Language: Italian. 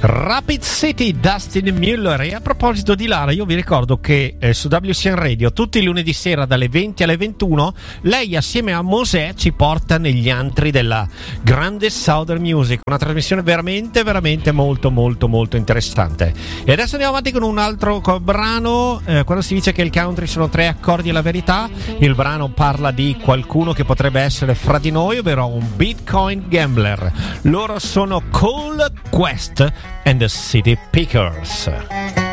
Rapid City, Dustin Mueller. E a proposito di Lara, io vi ricordo che su WCN Radio tutti i lunedì sera dalle 20 alle 21 lei assieme a Mosè ci porta negli antri della grande Southern Music, una trasmissione veramente molto interessante. E adesso andiamo avanti con un altro brano. Quando si dice che il country sono 3 accordi e la verità, il brano parla di qualcuno che potrebbe essere fra di noi, ovvero un Bitcoin gambler. Loro sono Cold Quest and the City Pickers.